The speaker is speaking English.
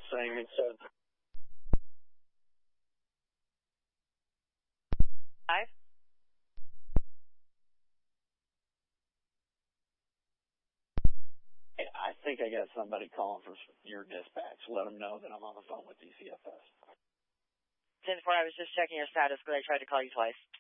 saying he said. Five? I think I got somebody calling from your dispatch. Let them know that I'm on the phone with DCFS. 10-4, I was just checking your status, but I tried to call you twice.